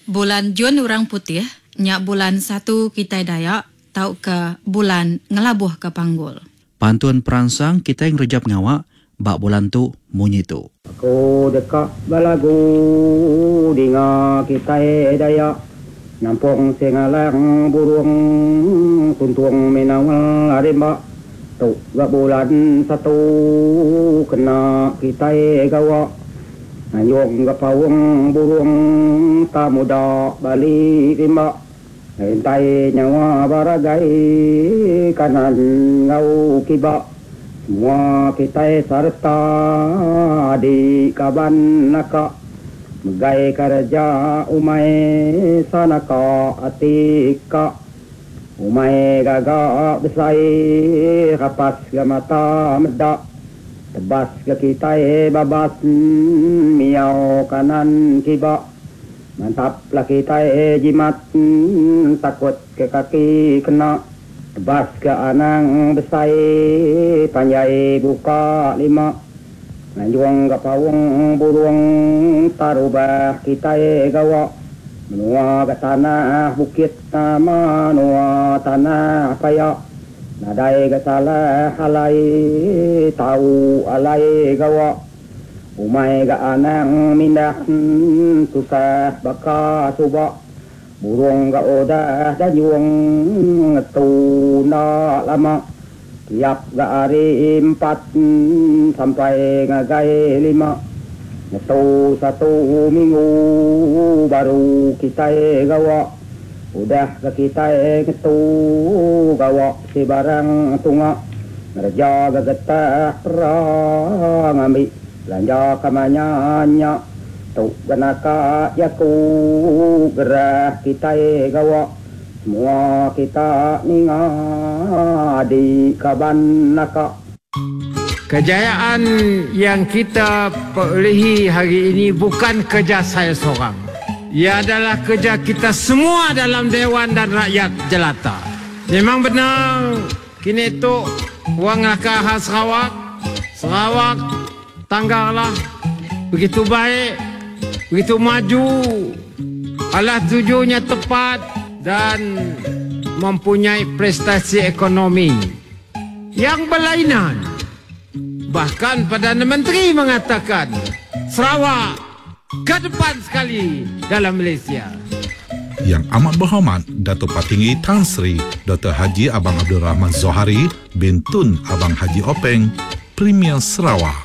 Bulan Jun orang putih, nyak bulan 1 kita Dayak, tau ke bulan ngelabuh ke panggul. Pantun perangsang kita yang rejap ngawak, bak bulan tu munyi tu. Aku dekat balagu dinga kita Dayak, nampung singalang burung tuntung minawal arimba. Tu gak bulan 1 kena kita gawa. Yung gapawang burung tak muda balik rimba. Hintay nyawa baragay kanan ngau kiba. Semua kita serta di kaban naka. Megay kerja umay sanaka atika. Umay gaga besay kapas gamata meda. Tebas ke kita babas miau kanan kiba. Mantaplah kita jimat takut ke kaki kena. Tebas ke anang besai panjai buka 5. Nanjuang ke pawang burung tarubah kita gawa. Menua ke tanah bukit nama nua tanah payak. Nadai ke salah alai tahu alai gawa. Umay ke anang mindah susah baka subak. Burung ke odah dayung ngetuna lama. Tiap ke hari 4 sampai ngagai 5. Ngetu 1 minggu baru kita gawa. Udah ke kita ngetu gawa si barang tunga. Ngerja ke getah perang ambil belanja kamanyanya. Tu genaka yaku gerah kita gawa. Semua kita ninga di kaban naka. Kejayaan yang kita perolehi hari ini bukan kerja saya seorang. Ia adalah kerja kita semua dalam Dewan dan rakyat jelata. Memang benar, kini itu wang lakah Sarawak. Sarawak tanggalah begitu baik, begitu maju. Alah tujuannya tepat dan mempunyai prestasi ekonomi yang berlainan. Bahkan Perdana Menteri mengatakan Sarawak ke depan sekali dalam Malaysia. Yang amat berhormat Datuk Patinggi Tan Sri Dr. Haji Abang Abdul Rahman Zohari bin Tun Abang Haji Openg, Premier Sarawak.